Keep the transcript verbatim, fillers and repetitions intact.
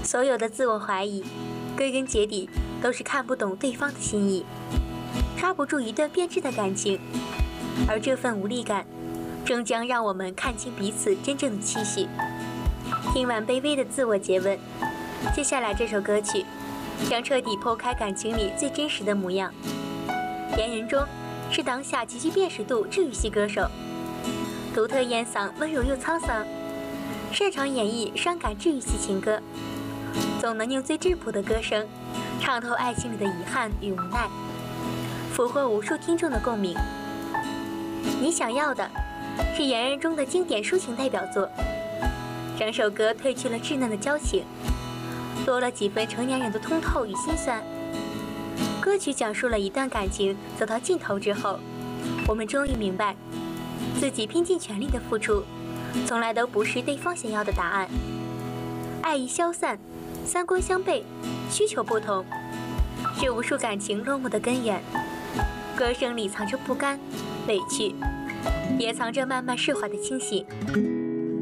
所有的自我怀疑，归根结底都是看不懂对方的心意，抓不住一段变质的感情，而这份无力感，终将让我们看清彼此真正的期许。听完卑微的自我诘问，接下来这首歌曲将彻底剖开感情里最真实的模样。言人中是当下极具辨识度治愈系歌手，独特烟嗓温柔又沧桑，擅长演绎伤感治愈系情歌，总能用最质朴的歌声唱透爱情里的遗憾与无奈，俘获无数听众的共鸣。你想要的是言人中的经典抒情代表作，整首歌褪去了稚嫩的娇情，多了几分成年人的通透与心酸。歌曲讲述了一段感情走到尽头之后，我们终于明白，自己拼尽全力的付出，从来都不是对方想要的答案。爱意消散，三观相悖，需求不同，是无数感情落幕的根源。歌声里藏着不甘、委屈，也藏着慢慢释怀的清醒。